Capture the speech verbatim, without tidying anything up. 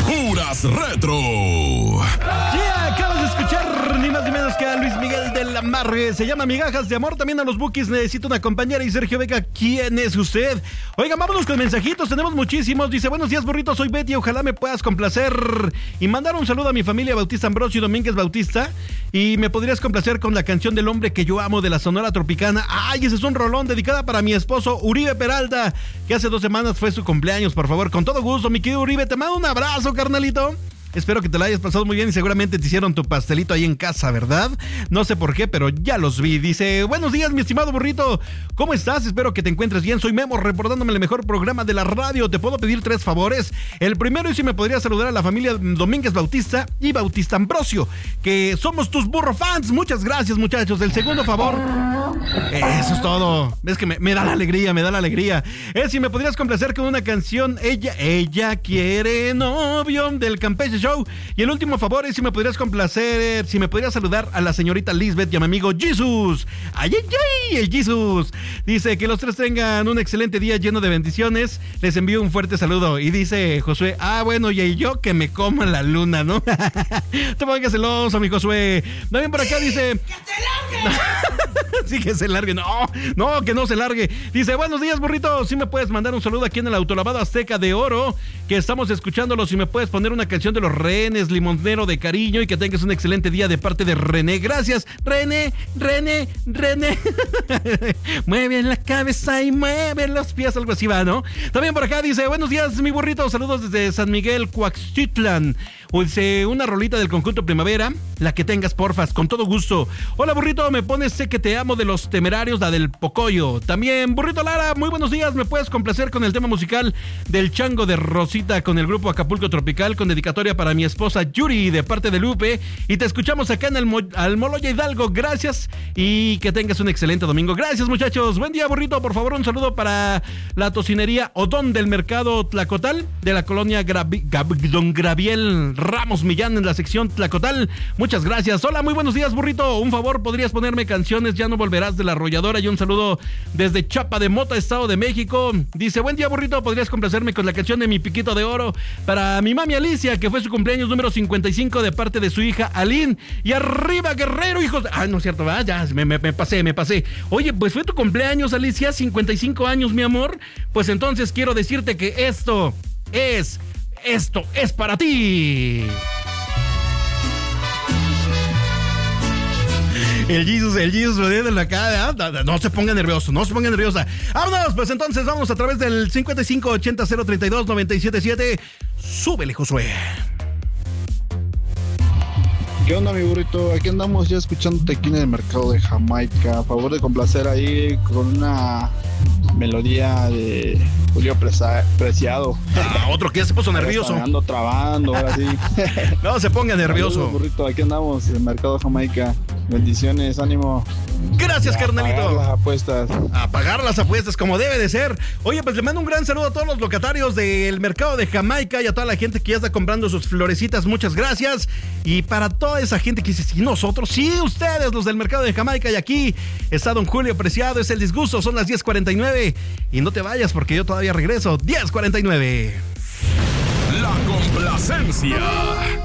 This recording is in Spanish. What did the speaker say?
Puras Retro. Yeah, acabas de escuchar ni más ni menos que a Luis Miguel de la Margue. Se llama Migajas de Amor. También a los Bukis necesito una compañera. Y Sergio Vega, ¿quién es usted? Oigan, vámonos con mensajitos. Tenemos muchísimos. Dice, buenos días, burrito. Soy Betty. Ojalá me puedas complacer y mandar un saludo a mi familia Bautista Ambrosio Domínguez Bautista. Y me podrías complacer con la canción del hombre que yo amo de la Sonora Tropicana. Ay, ese es un rolón dedicada para mi esposo Uribe Peralta, que hace dos semanas fue su cumpleaños. Por favor, con todo gusto, mi querido Uribe, te mando un abrazo, carnalito. Espero que te la hayas pasado muy bien y seguramente te hicieron tu pastelito ahí en casa, ¿verdad? No sé por qué, pero ya los vi. Dice, buenos días, mi estimado burrito. ¿Cómo estás? Espero que te encuentres bien. Soy Memo, reportándome el mejor programa de la radio. ¿Te puedo pedir tres favores? El primero es si me podrías saludar a la familia Domínguez Bautista y Bautista Ambrosio, que somos tus burro fans. Muchas gracias, muchachos. El segundo favor, eso es todo. Es que me, me da la alegría, me da la alegría. Es si me podrías complacer con una canción, Ella, ella quiere novio, del Campeche Show. Y el último favor es si me podrías complacer, si me podrías saludar a la señorita Lisbeth y a mi amigo Jesus. ¡Ay, ay, ay! El Jesus. Dice que los tres tengan un excelente día lleno de bendiciones. Les envío un fuerte saludo. Y dice Josué, ah, bueno, y yo que me coma la luna, ¿no? Te pongas celoso, mi Josué. También por acá dice... ¡Que se largue! Sí, que se largue. No, no, que no se largue. Dice, buenos días, burrito. Si me puedes mandar un saludo aquí en el Autolavado Azteca de Oro, que estamos escuchándolo. Si me puedes poner una canción de los Renes, Limonero de cariño, y que tengas un excelente día de parte de René. Gracias, René, René, René. Mueve la cabeza y mueve los pies, algo así va, ¿no? También por acá dice, buenos días, mi burrito. Saludos desde San Miguel, Coaxtitlán. O dice, una rolita del conjunto Primavera, la que tengas, porfas, con todo gusto. Hola, burrito, me pones Sé que te amo de los Temerarios, la del Pocoyo. También, burrito Lara, muy buenos días, me puedes complacer con el tema musical del Chango de Rosita con el grupo Acapulco Tropical, con dedicatoria para mi esposa Yuri de parte de Lupe. Y te escuchamos acá en el Mo- Almoloya Hidalgo. Gracias y que tengas un excelente domingo. Gracias, muchachos. Buen día, burrito. Por favor, un saludo para la tocinería Odón del mercado Tlacotal, de la colonia Gravi- Gab- Don Graviel Ramos Millán, en la sección Tlacotal. Muchas gracias. Hola, muy buenos días, burrito. Un favor, ¿podrías ponerme canciones Ya no volverás de La Arrolladora? Y un saludo desde Chapa de Mota, Estado de México. Dice, buen día, burrito, ¿podrías complacerme con la canción de Mi Piquito de Oro para mi mami Alicia, que fue su cumpleaños número cincuenta y cinco de parte de su hija Aline? Y arriba, Guerrero, hijos. Ah, no es cierto, ¿verdad? Ya, me, me, me pasé, me pasé. Oye, pues fue tu cumpleaños, Alicia, cincuenta y cinco años, mi amor. Pues entonces quiero decirte que esto es, esto es para ti. El Jesus, el Jesus de la cara. No se ponga nervioso, no se ponga nerviosa. Vámonos, pues entonces vamos a través del cincuenta y cinco ochenta cero treinta y dos noventa y siete siete. Súbele, Josué. ¿Qué onda, mi burrito? Aquí andamos ya escuchándote aquí en el mercado de Jamaica. A favor de complacer ahí con una melodía de Julio Presa- Preciado. Ah, otro que ya se puso nervioso. Ando trabando, ahora sí. No se ponga nervioso. Saludos, burrito, aquí andamos en el mercado de Jamaica. Bendiciones, ánimo. Gracias, a carnalito. pagar las apuestas. A pagar las apuestas como debe de ser. Oye, pues le mando un gran saludo a todos los locatarios del mercado de Jamaica y a toda la gente que ya está comprando sus florecitas. Muchas gracias. Y para toda esa gente que dice, sí, nosotros, sí, ustedes, los del mercado de Jamaica. Y aquí está don Julio Preciado, es el disgusto. Son las diez cuarenta y nueve. Y no te vayas porque yo todavía regreso. diez cuarenta y nueve. La complacencia.